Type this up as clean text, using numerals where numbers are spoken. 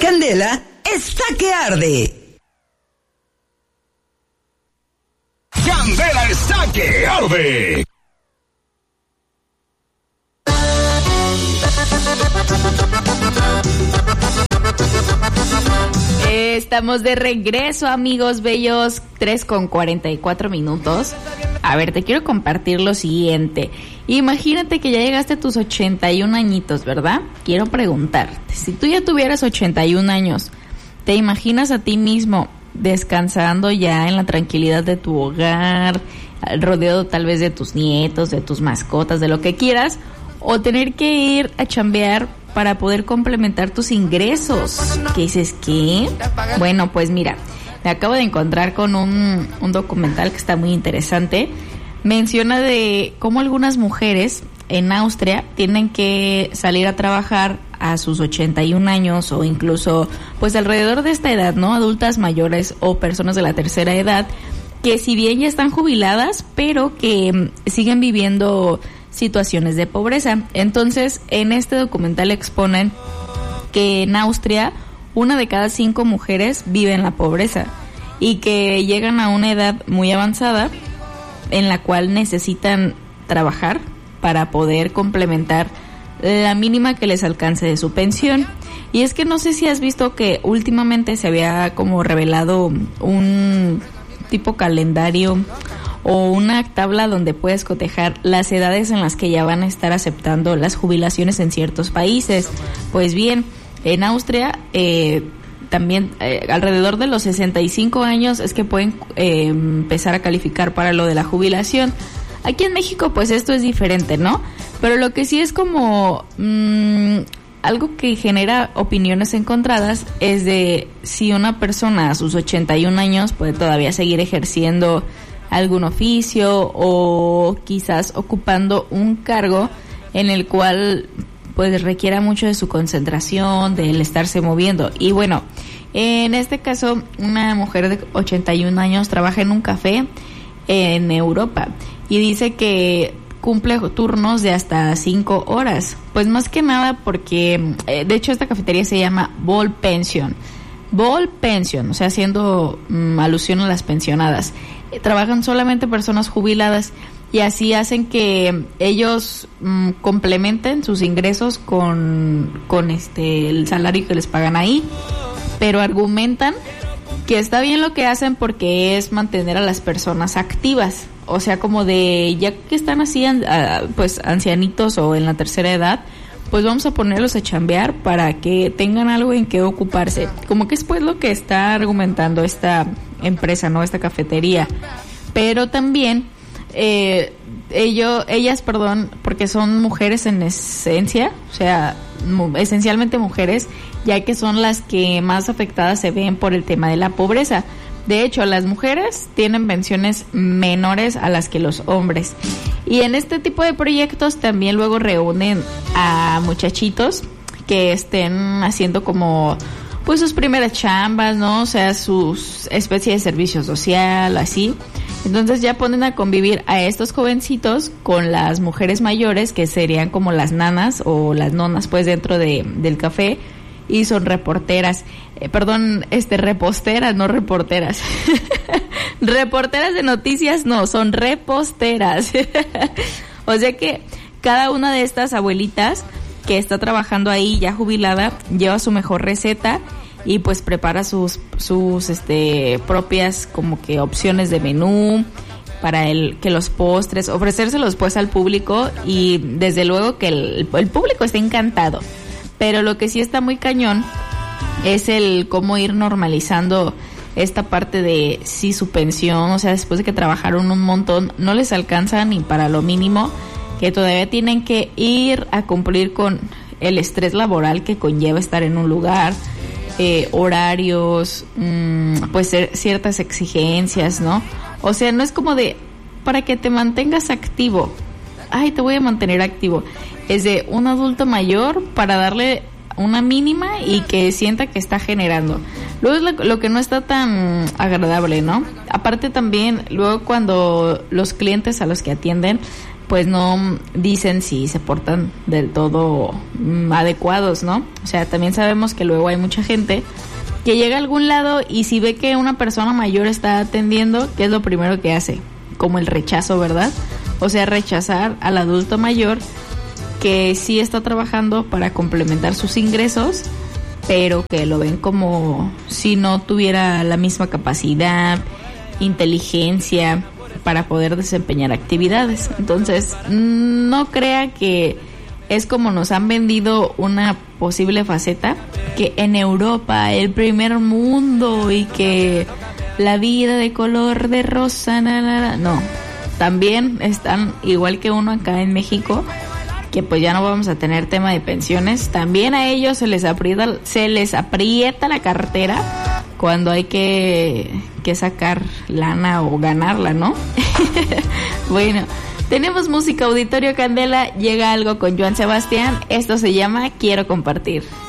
Candela está que arde. Candela está que arde. Estamos de regreso, amigos bellos, 3:44. A ver, te quiero compartir lo siguiente. Imagínate que ya llegaste a tus 81 añitos, ¿verdad? Quiero preguntarte, si tú ya tuvieras 81 años, ¿te imaginas a ti mismo descansando ya en la tranquilidad de tu hogar, rodeado tal vez de tus nietos, de tus mascotas, de lo que quieras, o tener que ir a chambear para poder complementar tus ingresos? ¿Qué dices? ¿Qué? Bueno, pues mira, me acabo de encontrar con un documental que está muy interesante. Menciona de cómo algunas mujeres en Austria tienen que salir a trabajar a sus 81 años o incluso pues alrededor de esta edad, ¿no? Adultas mayores o personas de la tercera edad que si bien ya están jubiladas, pero que siguen viviendo situaciones de pobreza. Entonces, en este documental exponen que en Austria 1 de cada 5 mujeres vive en la pobreza y que llegan a una edad muy avanzada en la cual necesitan trabajar para poder complementar la mínima que les alcance de su pensión. Y es que no sé si has visto que últimamente se había como revelado un tipo calendario o una tabla donde puedes cotejar las edades en las que ya van a estar aceptando las jubilaciones en ciertos países. Pues bien, en Austria también alrededor de los 65 años es que pueden empezar a calificar para lo de la jubilación. Aquí en México pues esto es diferente, ¿no? Pero lo que sí es como algo que genera opiniones encontradas es de si una persona a sus 81 años puede todavía seguir ejerciendo algún oficio o quizás ocupando un cargo en el cual pues requiera mucho de su concentración, del estarse moviendo. Y bueno, en este caso una mujer de 81 años trabaja en un café en Europa y dice que cumple turnos de hasta 5 horas, pues más que nada porque de hecho esta cafetería se llama Ball Pension, o sea, haciendo alusión a las pensionadas. Trabajan solamente personas jubiladas y así hacen que ellos complementen sus ingresos con el salario que les pagan ahí, pero argumentan que está bien lo que hacen porque es mantener a las personas activas, o sea, como de ya que están así pues ancianitos o en la tercera edad, pues vamos a ponerlos a chambear para que tengan algo en que ocuparse. Como que es pues lo que está argumentando esta empresa, ¿no? Esta cafetería. Pero también ellas, porque son mujeres en esencia, o sea, esencialmente mujeres, ya que son las que más afectadas se ven por el tema de la pobreza. De hecho, las mujeres tienen pensiones menores a las que los hombres. Y en este tipo de proyectos también luego reúnen a muchachitos que estén haciendo como pues sus primeras chambas, ¿no? O sea, sus especies de servicio social, así. Entonces ya ponen a convivir a estos jovencitos con las mujeres mayores, que serían como las nanas o las nonas, pues, dentro del café, y son reporteras. Reposteras, no reporteras. Reporteras de noticias, no, son reposteras. O sea que cada una de estas abuelitas que está trabajando ahí ya jubilada lleva su mejor receta y pues prepara sus propias como que opciones de menú para que los postres, ofrecérselos pues al público, y desde luego que el público está encantado. Pero lo que sí está muy cañón es el cómo ir normalizando esta parte de si su pensión, o sea, después de que trabajaron un montón, no les alcanza ni para lo mínimo, que todavía tienen que ir a cumplir con el estrés laboral que conlleva estar en un lugar, horarios, pues ciertas exigencias, ¿no? O sea, no es como de para que te mantengas activo, ay, te voy a mantener activo. Es de un adulto mayor para darle una mínima y que sienta que está generando. Luego es lo que no está tan agradable, ¿no? Aparte también, luego cuando los clientes a los que atienden pues no dicen si se portan del todo adecuados, ¿no? O sea, también sabemos que luego hay mucha gente que llega a algún lado y si ve que una persona mayor está atendiendo, ¿qué es lo primero que hace? Como el rechazo, ¿verdad? O sea, rechazar al adulto mayor que sí está trabajando para complementar sus ingresos, pero que lo ven como si no tuviera la misma capacidad, inteligencia para poder desempeñar actividades. Entonces, no crea que es como nos han vendido una posible faceta, que en Europa, el primer mundo, y que la vida de color de rosa, no. También están igual que uno acá en México, que pues ya no vamos a tener tema de pensiones. También a ellos se les aprieta la cartera cuando hay que sacar lana o ganarla, ¿no? Bueno, tenemos música, Auditorio Candela, llega algo con Joan Sebastián. Esto se llama Quiero Compartir.